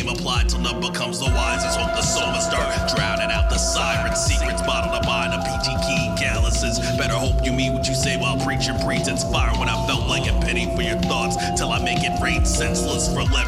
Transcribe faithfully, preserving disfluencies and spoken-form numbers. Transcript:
applied till none becomes the wisest. Hope the soma start drowning out the sirens. Secrets bottled up behind a P G key calluses. Better hope you mean what you say while preaching pretense. Fire when I felt like a penny for your thoughts till I make it rain senseless for levity.